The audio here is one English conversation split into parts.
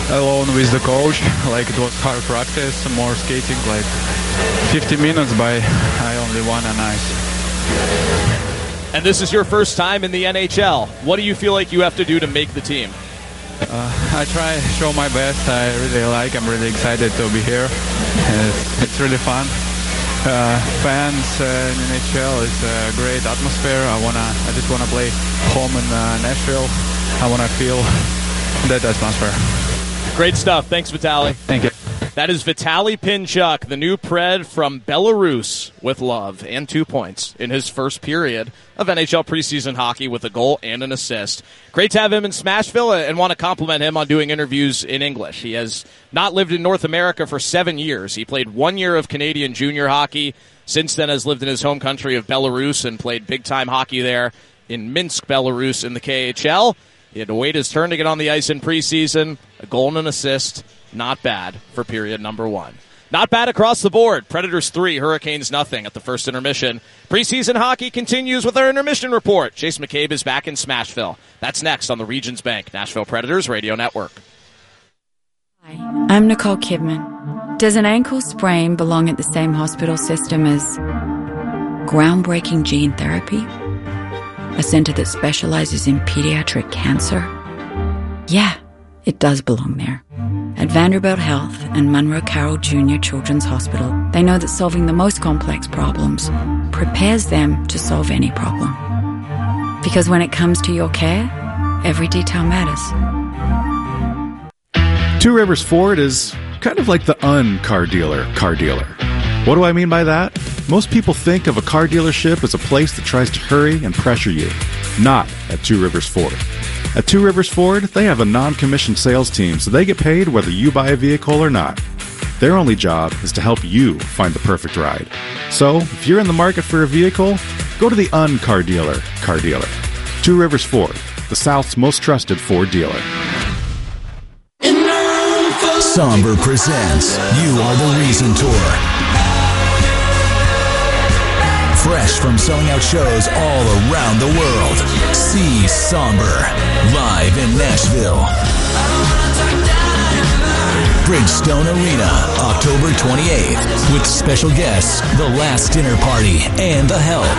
alone with the coach. Like it was hard practice, more skating, like 50 minutes, but I only won on ice. And this is your first time in the NHL. What do you feel like you have to do to make the team? I try to show my best. I'm really excited to be here. It's really fun. Fans in NHL, it's a great atmosphere. I just wanna play home in Nashville. I wanna feel that atmosphere. Great stuff. Thanks, Vitaly. Thank you. That is Vitaly Pinchuk, the new Pred from Belarus, with love and 2 points in his first period of NHL preseason hockey with a goal and an assist. Great to have him in Smashville, and want to compliment him on doing interviews in English. He has not lived in North America for 7 years. He played 1 year of Canadian junior hockey. Since then has lived in his home country of Belarus and played big-time hockey there in Minsk, Belarus in the KHL. He had to wait his turn to get on the ice in preseason. A goal and an assist. Not bad for period number 1. Not bad across the board. Predators 3, Hurricanes nothing at the first intermission. Preseason hockey continues with our intermission report. Chase McCabe is back in Smashville. That's next on the Regions Bank Nashville Predators Radio Network. Hi, I'm Nicole Kidman. Does an ankle sprain belong at the same hospital system as groundbreaking gene therapy? A center that specializes in pediatric cancer? Yeah, it does belong there. At Vanderbilt Health and Monroe Carroll Jr. Children's Hospital, they know that solving the most complex problems prepares them to solve any problem. Because when it comes to your care, every detail matters. Two Rivers Ford is kind of like the car dealer. What do I mean by that? Most people think of a car dealership as a place that tries to hurry and pressure you. Not at Two Rivers Ford. At Two Rivers Ford, they have a non-commissioned sales team, so they get paid whether you buy a vehicle or not. Their only job is to help you find the perfect ride. So, if you're in the market for a vehicle, go to the car dealer. Two Rivers Ford, the South's most trusted Ford dealer. Somber presents You Are the Reason Tour. Fresh from selling out shows all around the world. See Somber live in Nashville. Bridgestone Arena, October 28th, with special guests, The Last Dinner Party, and The Help.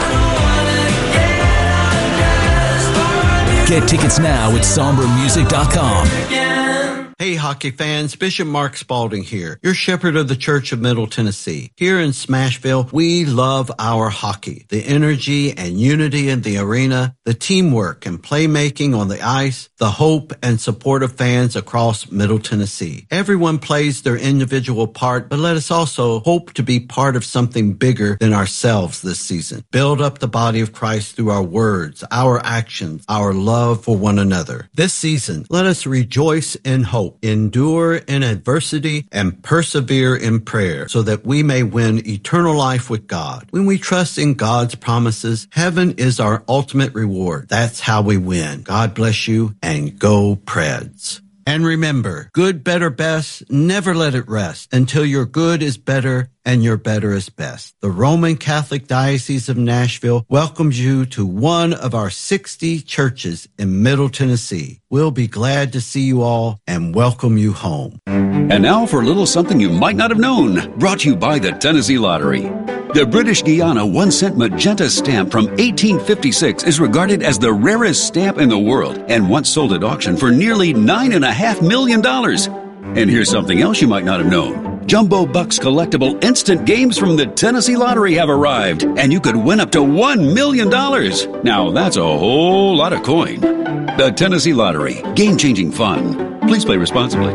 Get tickets now at sombermusic.com. Hey, hockey fans, Bishop Mark Spalding here, your shepherd of the Church of Middle Tennessee. Here in Smashville, we love our hockey, the energy and unity in the arena, the teamwork and playmaking on the ice, the hope and support of fans across Middle Tennessee. Everyone plays their individual part, but let us also hope to be part of something bigger than ourselves this season. Build up the body of Christ through our words, our actions, our love for one another. This season, let us rejoice in hope, endure in adversity, and persevere in prayer so that we may win eternal life with God. When we trust in God's promises, heaven is our ultimate reward. That's how we win. God bless you, and go Preds. And remember, good, better, best, never let it rest until your good is better and your better is best. The Roman Catholic Diocese of Nashville welcomes you to one of our 60 churches in Middle Tennessee. We'll be glad to see you all and welcome you home. And now for a little something you might not have known, brought to you by the Tennessee Lottery. The British Guiana 1-cent magenta stamp from 1856 is regarded as the rarest stamp in the world and once sold at auction for nearly $9.5 million. And here's something else you might not have known. Jumbo Bucks collectible instant games from the Tennessee Lottery have arrived, and you could win up to $1 million. Now, that's a whole lot of coin. The Tennessee Lottery. Game-changing fun. Please play responsibly.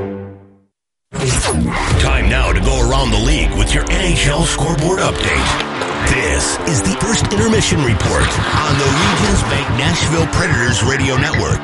Time now to go around the league with your NHL scoreboard update. This is the first intermission report on the Regions Bank Nashville Predators Radio Network.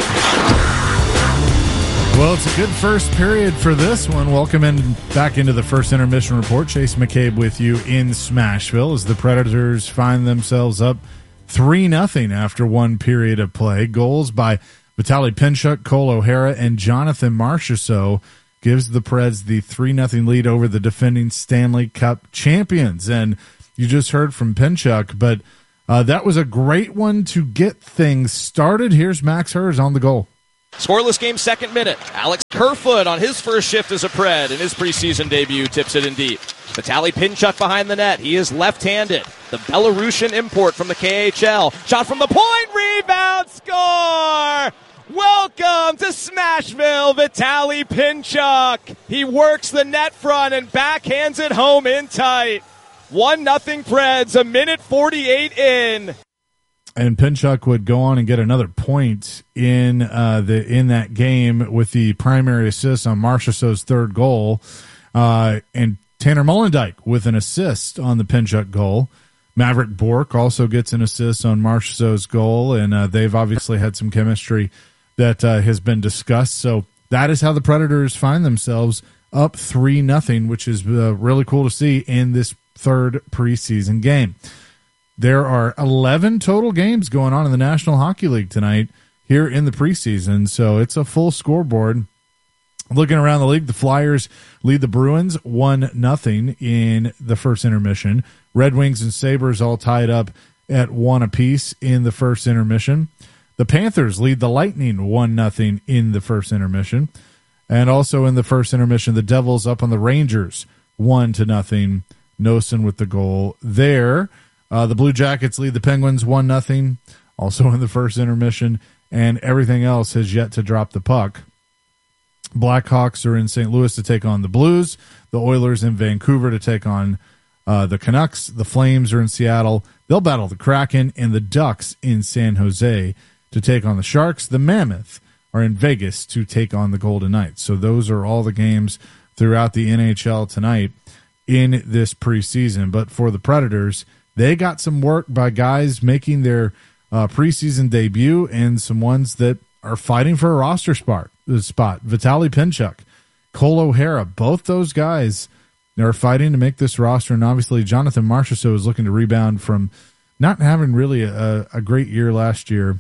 Well, it's a good first period for this one. Welcome back into the first intermission report. Chase McCabe with you in Smashville as the Predators find themselves up 3-0 after one period of play. Goals by Vitaly Pinchuk, Cole O'Hara, and Jonathan Marchessault gives the Preds the 3-0 lead over the defending Stanley Cup champions. And you just heard from Pinchuk, but that was a great one to get things started. Here's Max Hers on the goal. Scoreless game, second minute. Alex Kerfoot on his first shift as a Pred in his preseason debut tips it in deep. Vitaly Pinchuk behind the net. He is left-handed. The Belarusian import from the KHL. Shot from the point. Rebound. Score! Welcome to Smashville, Vitaly Pinchuk. He works the net front and backhands it home in tight. 1-0 Preds, a minute 48 in. And Pinchuk would go on and get another point in that game with the primary assist on Marchessault's third goal. And Tanner Molendyk with an assist on the Pinchuk goal. Maverick Bourque also gets an assist on Marchessault's goal, and they've obviously had some chemistry that has been discussed. So that is how the Predators find themselves up 3-0, which is really cool to see in this third preseason game. There are 11 total games going on in the National Hockey League tonight here in the preseason, so it's a full scoreboard. Looking around the league, the Flyers lead the Bruins 1-0 in the first intermission. Red Wings and Sabres all tied up at 1 apiece in the first intermission. The Panthers lead the Lightning 1-0 in the first intermission. And also in the first intermission, the Devils up on the Rangers 1-0. Nosen with the goal there. The Blue Jackets lead the Penguins 1-0, also in the first intermission, and everything else has yet to drop the puck. Blackhawks are in St. Louis to take on the Blues. The Oilers in Vancouver to take on the Canucks. The Flames are in Seattle. They'll battle the Kraken, and the Ducks in San Jose to take on the Sharks. The Mammoth are in Vegas to take on the Golden Knights. So those are all the games throughout the NHL tonight in this preseason. But for the Predators, they got some work by guys making their preseason debut and some ones that are fighting for a roster spot. Vitaly Pinchuk, Cole O'Hara, both those guys are fighting to make this roster. And obviously Jonathan Marchessault is looking to rebound from not having really a great year last year.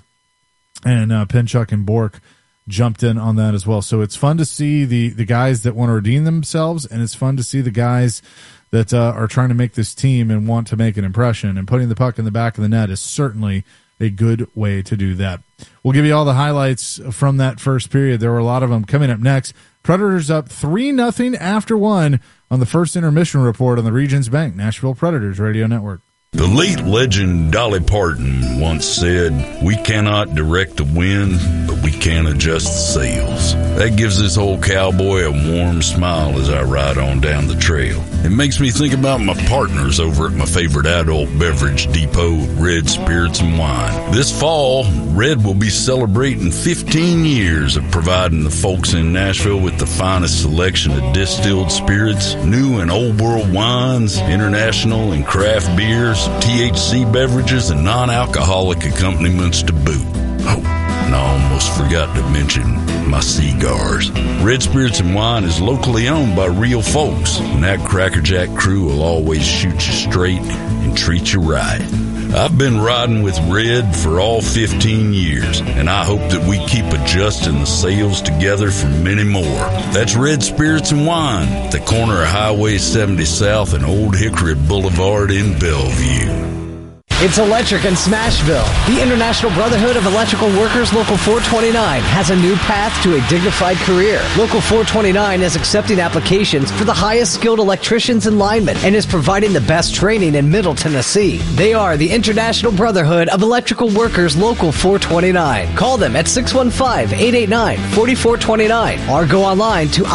And Pinchuk and Bourque jumped in on that as well. So it's fun to see the guys that want to redeem themselves, and it's fun to see the guys that are trying to make this team and want to make an impression. And putting the puck in the back of the net is certainly a good way to do that. We'll give you all the highlights from that first period. There were a lot of them coming up next. Predators up 3-0 after 1 on the first intermission report on the Regions Bank Nashville Predators Radio Network. The late legend Dolly Parton once said, "We cannot direct the wind, but we can adjust the sails." That gives this old cowboy a warm smile as I ride on down the trail. It makes me think about my partners over at my favorite adult beverage depot, Red Spirits and Wine. This fall, Red will be celebrating 15 years of providing the folks in Nashville with the finest selection of distilled spirits, new and old world wines, international and craft beers, THC beverages, and non-alcoholic accompaniments to boot. Oh, and I almost forgot to mention my cigars. Red Spirits and Wine is locally owned by real folks, and that Crackerjack crew will always shoot you straight and treat you right. I've been riding with Red for all 15 years, and I hope that we keep adjusting the sails together for many more. That's Red Spirits and Wine, at the corner of Highway 70 South and Old Hickory Boulevard in Bellevue. It's electric in Smashville. The International Brotherhood of Electrical Workers Local 429 has a new path to a dignified career. Local 429 is accepting applications for the highest skilled electricians and linemen and is providing the best training in Middle Tennessee. They are the International Brotherhood of Electrical Workers Local 429. Call them at 615-889-4429 or go online to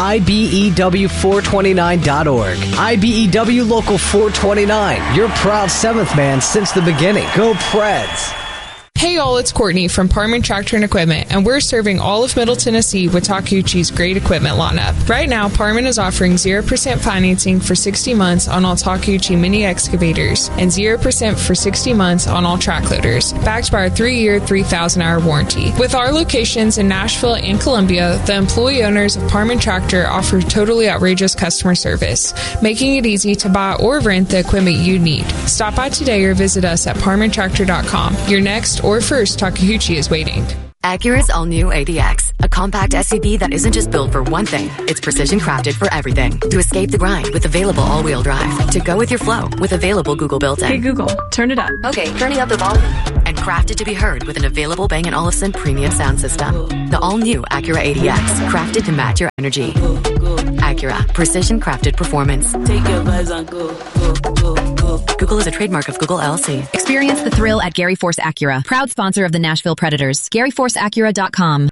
IBEW429.org. IBEW Local 429, your proud seventh man since the beginning. Go Preds! Hey y'all, it's Courtney from Parman Tractor and Equipment, and we're serving all of Middle Tennessee with Takeuchi's great equipment lineup. Right now, Parman is offering 0% financing for 60 months on all Takeuchi mini excavators and 0% for 60 months on all track loaders, backed by our 3-year, 3,000-hour warranty. With our locations in Nashville and Columbia, the employee owners of Parman Tractor offer totally outrageous customer service, making it easy to buy or rent the equipment you need. Stop by today or visit us at parmantractor.com. Your next or first Takeuchi is waiting. Acura's all-new ADX, a compact SUV that isn't just built for one thing, it's precision crafted for everything. To escape the grind with available all-wheel drive. To go with your flow with available Google built-in. Hey Google, turn it up. Okay, turning up the volume. And crafted to be heard with an available Bang & Olufsen premium sound system. The all-new Acura ADX, crafted to match your energy. Acura, precision crafted performance. Take your vibes on go. Google is a trademark of Google LLC. Experience the thrill at Gary Force Acura, proud sponsor of the Nashville Predators. GaryForceAcura.com.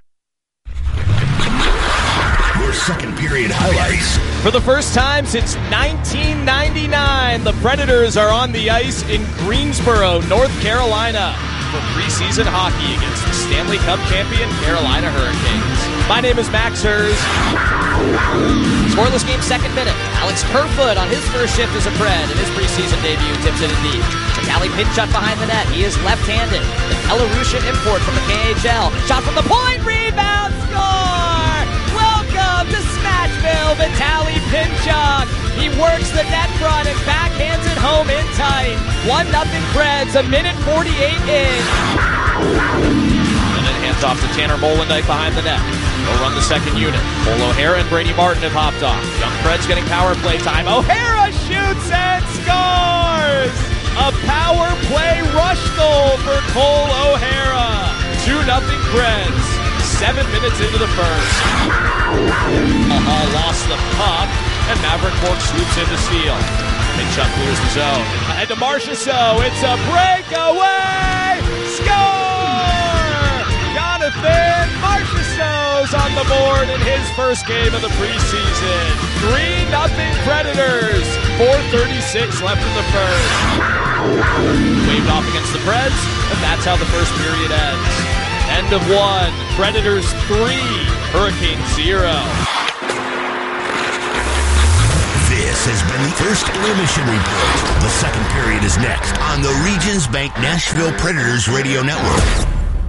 Your second period highlights. For the first time since 1999, the Predators are on the ice in Greensboro, North Carolina, for preseason hockey against the Stanley Cup champion Carolina Hurricanes. My name is Max Hers. Scoreless game, second minute. Alex Kerfoot on his first shift as a Pred in his preseason debut tips it in deep. Vitaly Pinchuk behind the net. He is left-handed. The Belarusian import from the KHL. Shot from the point, rebound, score! Welcome to Smashville, Vitaly Pinchuk. He works the net front and backhands it home in tight. 1-0 Preds, a minute 48 in. And then hands off to Tanner Molendyk behind the net. They'll run the second unit. Cole O'Hara and Brady Martin have hopped off. Young Preds getting power play time. O'Hara shoots and scores! A power play rush goal for Cole O'Hara. 2-0 Preds. 7 minutes into the first. Hall lost the puck, and Maverick Bourque swoops in to steal. Pinchuk clears the zone. Ahead to Marchessault. It's a breakaway! Score! Jonathan Marchessault's on the board in his first game of the preseason. 3-0 Predators. 4:36 left in the first. Waved off against the Preds, and that's how the first period ends. End of 1. Predators 3. Hurricanes 0. This has been the first intermission report. The second period is next on the Regions Bank Nashville Predators Radio Network.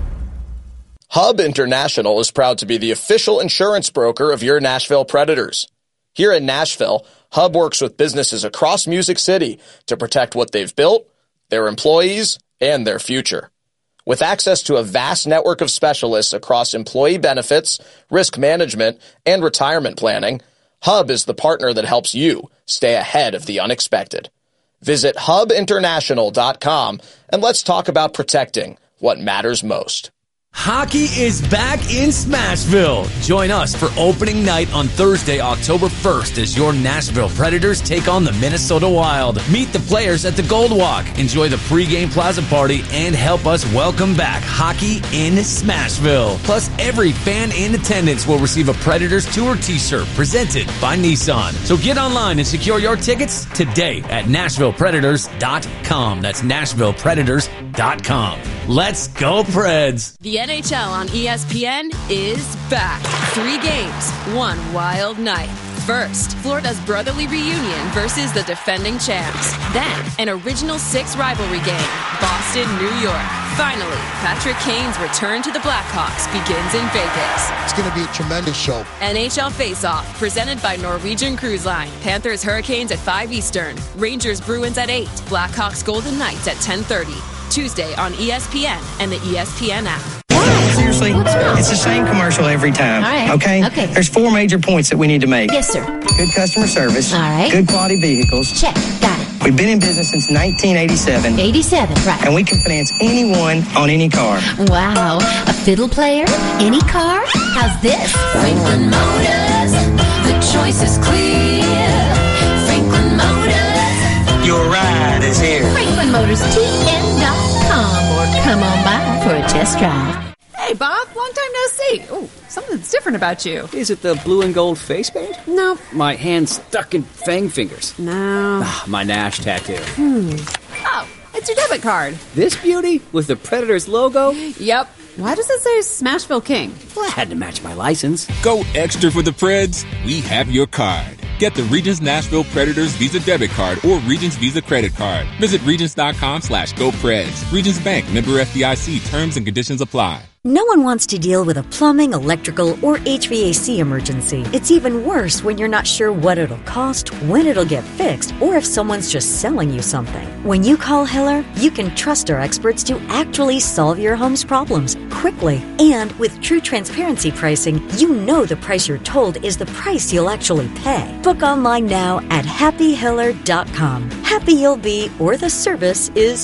Hub International is proud to be the official insurance broker of your Nashville Predators. Here in Nashville, Hub works with businesses across Music City to protect what they've built, their employees, and their future. With access to a vast network of specialists across employee benefits, risk management, and retirement planning, Hub is the partner that helps you stay ahead of the unexpected. Visit hubinternational.com and let's talk about protecting what matters most. Hockey is back in Smashville. Join us for opening night on Thursday, October 1st as your Nashville Predators take on the Minnesota Wild. Meet the players at the Gold Walk, enjoy the pregame plaza party, and help us welcome back hockey in Smashville. Plus, every fan in attendance will receive a Predators Tour t-shirt presented by Nissan. So get online and secure your tickets today at NashvillePredators.com. That's NashvillePredators.com. Let's go, Preds! The NHL on ESPN is back. 3 games, 1 wild night. First, Florida's brotherly reunion versus the defending champs. Then, an original 6 rivalry game, Boston, New York. Finally, Patrick Kane's return to the Blackhawks begins in Vegas. It's going to be a tremendous show. NHL Face-Off, presented by Norwegian Cruise Line. Panthers Hurricanes at 5 Eastern. Rangers Bruins at 8. Blackhawks Golden Knights at 10:30. Tuesday on ESPN and the ESPN app. Seriously, it's the same commercial every time. All right. Okay? There's 4 major points that we need to make. Yes, sir. Good customer service. All right. Good quality vehicles. Check. Got it. We've been in business since 1987. 87, right. And we can finance anyone on any car. Wow. A fiddle player? Any car? How's this? Franklin Motors. The choice is clear. Franklin Motors. Your ride is here. FranklinMotorsTN.com or come on by for a test drive. Hey, Bob, long time no see. Oh, something's different about you. Is it the blue and gold face paint? No. My hand's stuck in fang fingers. No. My Nash tattoo. Oh, it's your debit card. This beauty with the Predators logo? Yep. Why does it say Smashville King? Well, I had to match my license. Go extra for the Preds. We have your card. Get the Regions Nashville Predators Visa debit card or Regions Visa credit card. Visit Regions.com/GoPreds. Regions Bank, member FDIC. Terms and conditions apply. No one wants to deal with a plumbing, electrical, or HVAC emergency. It's even worse when you're not sure what it'll cost, when it'll get fixed, or if someone's just selling you something. When you call Hiller, you can trust our experts to actually solve your home's problems quickly. And with true transparency pricing, you know the price you're told is the price you'll actually pay. Book online now at happyhiller.com. Happy you'll be, or the service is